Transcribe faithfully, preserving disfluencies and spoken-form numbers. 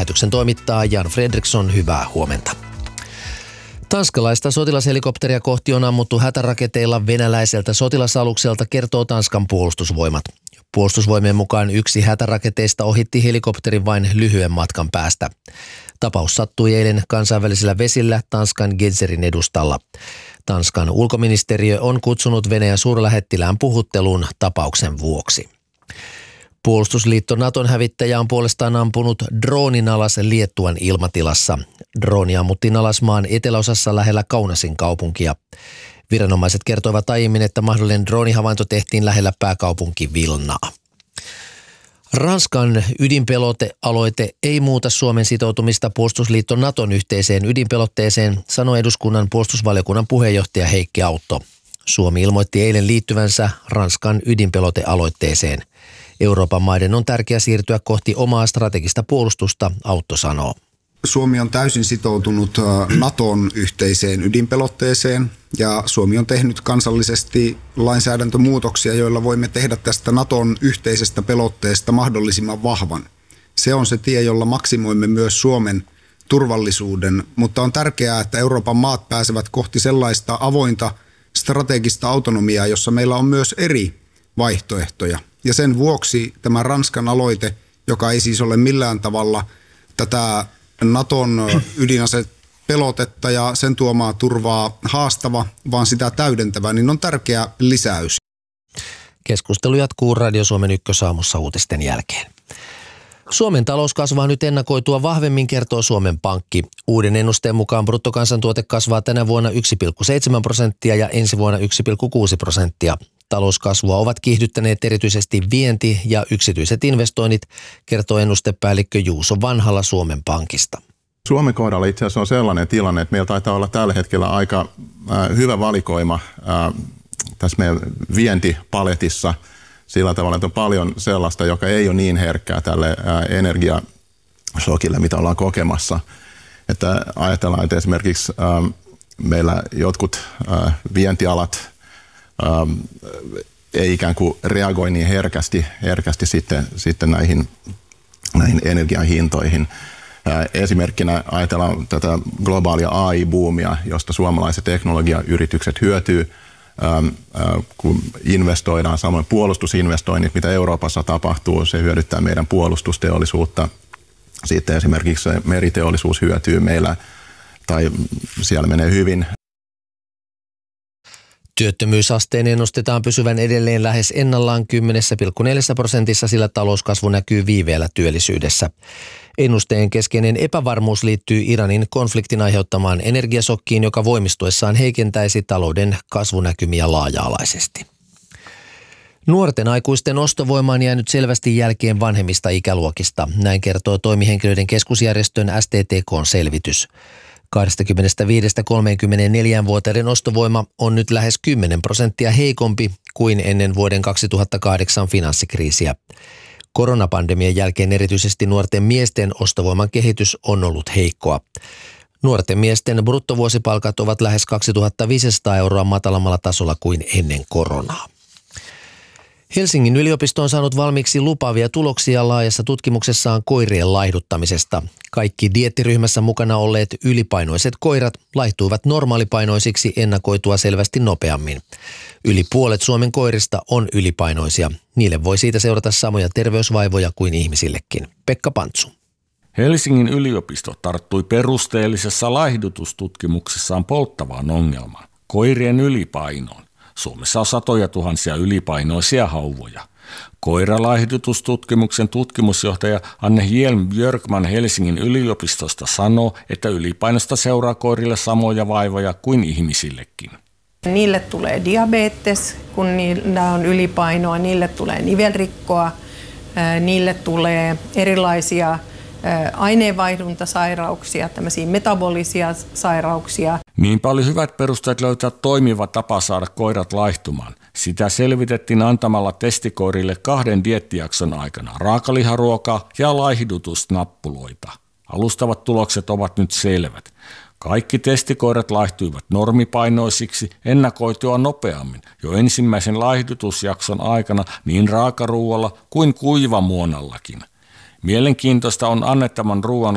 Lähetyksen toimittaa Jan Fredriksson, hyvää huomenta. Tanskalaista sotilashelikopteria kohti on ammuttu hätäraketeilla venäläiseltä sotilasalukselta, kertoo Tanskan puolustusvoimat. Puolustusvoimien mukaan yksi hätäraketeista ohitti helikopterin vain lyhyen matkan päästä. Tapaus sattui eilen kansainvälisillä vesillä Tanskan Genserin edustalla. Tanskan ulkoministeriö on kutsunut Venäjän suurlähettilään puhutteluun tapauksen vuoksi. Puolustusliitto Naton hävittäjä on puolestaan ampunut droonin alas Liettuan ilmatilassa. Drooni ammuttiin alas maan eteläosassa lähellä Kaunasin kaupunkia. Viranomaiset kertoivat aiemmin, että mahdollinen droonihavainto tehtiin lähellä pääkaupunki Vilnaa. Ranskan ydinpelotealoite ei muuta Suomen sitoutumista puolustusliitto Naton yhteiseen ydinpelotteeseen, sanoi eduskunnan puolustusvaliokunnan puheenjohtaja Heikki Autto. Suomi ilmoitti eilen liittyvänsä Ranskan ydinpelotealoitteeseen. Euroopan maiden on tärkeää siirtyä kohti omaa strategista puolustusta, Autto sanoo. Suomi on täysin sitoutunut Naton yhteiseen ydinpelotteeseen ja Suomi on tehnyt kansallisesti lainsäädäntömuutoksia, joilla voimme tehdä tästä Naton yhteisestä pelotteesta mahdollisimman vahvan. Se on se tie, jolla maksimoimme myös Suomen turvallisuuden, mutta on tärkeää, että Euroopan maat pääsevät kohti sellaista avointa strategista autonomiaa, jossa meillä on myös eri vaihtoehtoja. Ja sen vuoksi tämä Ranskan aloite, joka ei siis ole millään tavalla tätä Naton ydinasepelotetta ja sen tuomaa turvaa haastava, vaan sitä täydentävä, niin on tärkeä lisäys. Keskustelu jatkuu Radio Suomen ykkösaamussa uutisten jälkeen. Suomen talous kasvaa nyt ennakoitua vahvemmin, kertoo Suomen Pankki. Uuden ennusteen mukaan bruttokansantuote kasvaa tänä vuonna yksi pilkku seitsemän prosenttia ja ensi vuonna yksi pilkku kuusi prosenttia. Talouskasvua ovat kiihdyttäneet erityisesti vienti ja yksityiset investoinnit, kertoo ennustepäällikkö Juuso Vanhala Suomen Pankista. Suomen kohdalla itse asiassa on sellainen tilanne, että meillä taitaa olla tällä hetkellä aika äh, hyvä valikoima äh, tässä meidän vientipaletissa sillä tavalla, että on paljon sellaista, joka ei ole niin herkkää tälle äh, energiasokille, mitä ollaan kokemassa. Että ajatellaan, että esimerkiksi äh, meillä jotkut äh, vientialat Ähm, ei ikään kuin reagoi niin herkästi, herkästi sitten, sitten näihin, näihin energian hintoihin. Äh, esimerkkinä ajatellaan tätä globaalia A I-buumia, josta suomalaiset teknologiayritykset hyötyy, ähm, äh, kun investoidaan, samoin puolustusinvestoinnit, mitä Euroopassa tapahtuu, se hyödyttää meidän puolustusteollisuutta. Sitten esimerkiksi se meriteollisuus hyötyy meillä, tai siellä menee hyvin. Työttömyysasteen ennustetaan pysyvän edelleen lähes ennallaan kymmenen pilkku neljä prosentissa, sillä talouskasvu näkyy viiveellä työllisyydessä. Ennusteen keskeinen epävarmuus liittyy Iranin konfliktin aiheuttamaan energiasokkiin, joka voimistuessaan heikentäisi talouden kasvunäkymiä laaja-alaisesti. Nuorten aikuisten ostovoima on jäänyt selvästi jälkeen vanhemmista ikäluokista. Näin kertoo toimihenkilöiden keskusjärjestön S T T K:n selvitys. kaksikymmentäviisi kolmekymmentäneljä-vuotiaiden ostovoima on nyt lähes kymmenen prosenttia heikompi kuin ennen vuoden kaksituhattakahdeksan finanssikriisiä. Koronapandemian jälkeen erityisesti nuorten miesten ostovoiman kehitys on ollut heikkoa. Nuorten miesten bruttovuosipalkat ovat lähes kaksituhattaviisisataa euroa matalammalla tasolla kuin ennen koronaa. Helsingin yliopisto on saanut valmiiksi lupaavia tuloksia laajassa tutkimuksessaan koirien laihduttamisesta. Kaikki dieettiryhmässä mukana olleet ylipainoiset koirat laihtuivat normaalipainoisiksi ennakoitua selvästi nopeammin. Yli puolet Suomen koirista on ylipainoisia. Niille voi siitä seurata samoja terveysvaivoja kuin ihmisillekin. Pekka Pantsu. Helsingin yliopisto tarttui perusteellisessa laihdutustutkimuksessaan polttavaan ongelmaan, koirien ylipainoon. Suomessa on satoja tuhansia ylipainoisia hauvoja. Koiralaihdutustutkimuksen tutkimusjohtaja Anne Hjelm-Björkman Helsingin yliopistosta sanoo, että ylipainosta seuraa koirille samoja vaivoja kuin ihmisillekin. Niille tulee diabetes, kun niillä on ylipainoa, niille tulee nivelrikkoa, niille tulee erilaisia aineenvaihduntasairauksia, tämmöisiä metabolisia sairauksia. Niinpä oli hyvät perusteet löytää toimiva tapa saada koirat laihtumaan. Sitä selvitettiin antamalla testikoirille kahden dieettijakson aikana raakaliharuokaa ja laihdutusnappuloita. Alustavat tulokset ovat nyt selvät. Kaikki testikoirat laihtuivat normipainoisiksi ennakoitua nopeammin jo ensimmäisen laihdutusjakson aikana niin raakaruualla kuin kuivamuonallakin. Mielenkiintoista on annettavan ruoan